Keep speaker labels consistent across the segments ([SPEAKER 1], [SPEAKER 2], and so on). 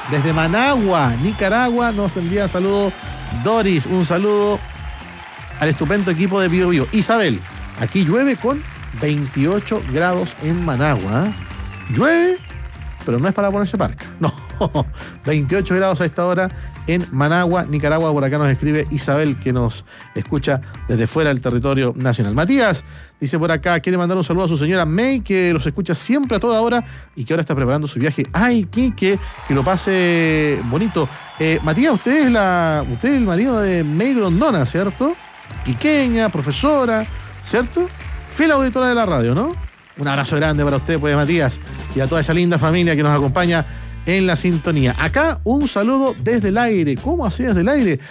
[SPEAKER 1] Desde Managua, Nicaragua, nos envía saludo Doris. Un saludo al estupendo equipo de Bio Bio. Isabel, aquí llueve con 28 grados en Managua. Llueve, pero no es para ponerse parca. No, 28 grados a esta hora en Managua, Nicaragua. Por acá nos escribe Isabel, que nos escucha desde fuera del territorio nacional. Matías dice por acá, quiere mandar un saludo a su señora May, que los escucha siempre a toda hora y que ahora está preparando su viaje. Ay, Quique, que lo pase bonito. Matías, usted es el marido de May Grondona, ¿cierto? Quiqueña, profesora, ¿cierto? Fiel auditora de la radio, ¿no? Un abrazo grande para usted, pues, Matías, y a toda esa linda familia que nos acompaña en la sintonía. Acá un saludo desde el aire. ¿Cómo así desde el aire?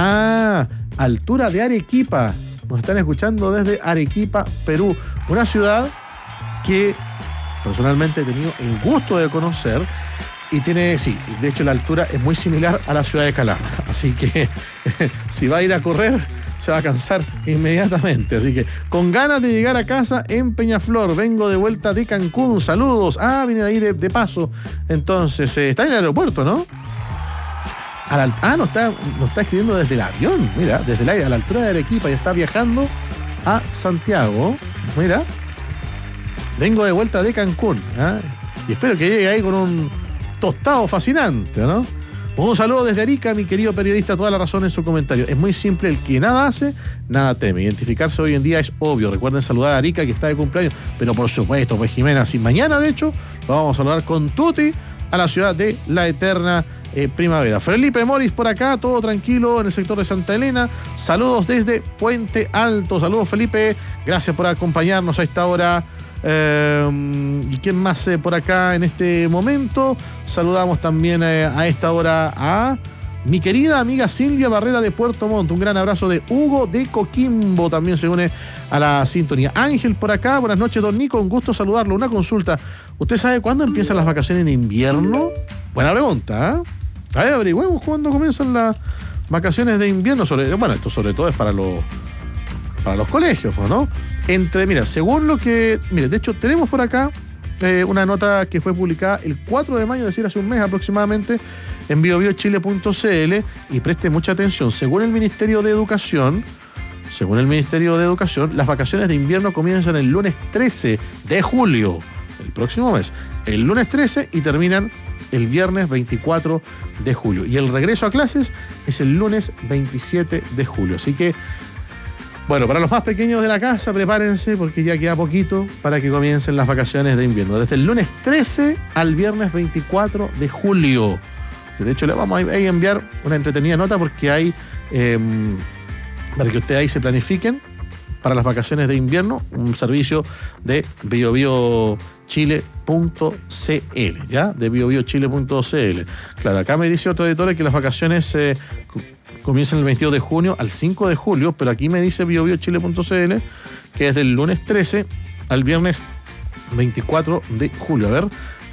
[SPEAKER 1] Altura de Arequipa. Nos están escuchando desde Arequipa, Perú. Una ciudad que personalmente he tenido el gusto de conocer y tiene, sí, de hecho la altura es muy similar a la ciudad de Calama. Así que si va a ir a correr, se va a cansar inmediatamente. Así que con ganas de llegar a casa en Peñaflor. Vengo de vuelta de Cancún. Saludos. Viene de ahí de paso. Entonces, está en el aeropuerto, ¿no? Nos está escribiendo desde el avión. Mira, desde el aire, a la altura de Arequipa, y está viajando a Santiago. Mira. Vengo de vuelta de Cancún. Y espero que llegue ahí con un tostado fascinante, ¿no? Un saludo desde Arica, mi querido periodista, toda la razón en su comentario. Es muy simple, el que nada hace, nada teme. Identificarse hoy en día es obvio. Recuerden saludar a Arica, que está de cumpleaños. Pero por supuesto, pues Jimena, si mañana de hecho, lo vamos a saludar con tutti a la ciudad de la eterna primavera. Felipe Moris por acá, todo tranquilo en el sector de Santa Elena. Saludos desde Puente Alto. Saludos, Felipe. Gracias por acompañarnos a esta hora. ¿Y quién más por acá en este momento? Saludamos también a esta hora a mi querida amiga Silvia Barrera de Puerto Montt. Un gran abrazo de Hugo de Coquimbo, también se une a la sintonía. Ángel por acá, buenas noches, don Nico, un gusto saludarlo. Una consulta, ¿usted sabe cuándo empiezan las vacaciones de invierno? Buena pregunta, A ver, averigüemos cuándo comienzan las vacaciones de invierno. Esto sobre todo es para los colegios, ¿no? Según lo que... de hecho, tenemos por acá una nota que fue publicada el 4 de mayo, es decir, hace un mes aproximadamente, en biobiochile.cl, y preste mucha atención. Según el Ministerio de Educación, las vacaciones de invierno comienzan el lunes 13 de julio, el próximo mes, el lunes 13, y terminan el viernes 24 de julio. Y el regreso a clases es el lunes 27 de julio. Así que, bueno, para los más pequeños de la casa, prepárense porque ya queda poquito para que comiencen las vacaciones de invierno. Desde el lunes 13 al viernes 24 de julio. De hecho, le vamos a enviar una entretenida nota porque hay, para que ustedes ahí se planifiquen para las vacaciones de invierno, un servicio de biobiochile.cl, ¿ya? De biobiochile.cl. Claro, acá me dice otro editor que las vacaciones comienzan el 22 de junio al 5 de julio, pero aquí me dice biobiochile.cl que es del lunes 13 al viernes 24 de julio. A ver.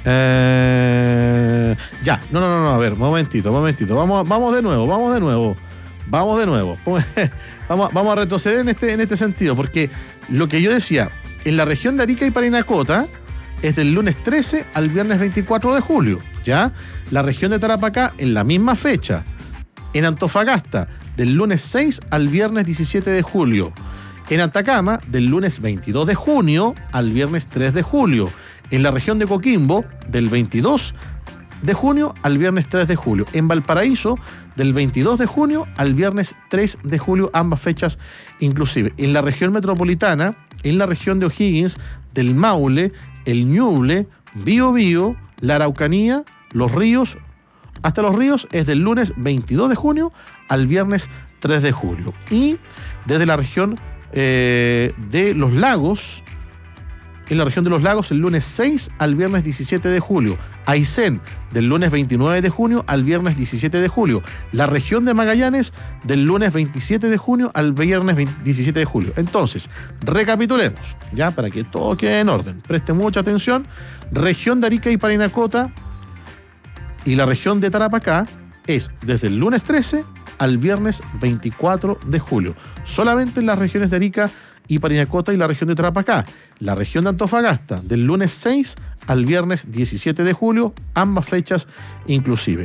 [SPEAKER 1] A ver, momentito. Vamos de nuevo. Vamos a retroceder en este sentido, porque lo que yo decía, en la región de Arica y Parinacota es del lunes 13 al viernes 24 de julio, ¿ya? La región de Tarapacá en la misma fecha. En Antofagasta, del lunes 6 al viernes 17 de julio. En Atacama, del lunes 22 de junio al viernes 3 de julio. En la región de Coquimbo, del 22 de junio al viernes 3 de julio. En Valparaíso, del 22 de junio al viernes 3 de julio, ambas fechas inclusive. En la región metropolitana, en la región de O'Higgins, del Maule, el Ñuble, Biobío, la Araucanía, Los Ríos. Hasta Los Ríos es del lunes 22 de junio al viernes 3 de julio. Y desde la región de Los Lagos, en la región de Los Lagos, el lunes 6 al viernes 17 de julio. Aysén, del lunes 29 de junio al viernes 17 de julio. La región de Magallanes, del lunes 27 de junio al viernes 17 de julio. Entonces, recapitulemos, ya, para que todo quede en orden. Preste mucha atención. Región de Arica y Parinacota y la región de Tarapacá es desde el lunes 13 al viernes 24 de julio. Solamente en las regiones de Arica y Parinacota y la región de Tarapacá. La región de Antofagasta, del lunes 6 al viernes 17 de julio, ambas fechas inclusive.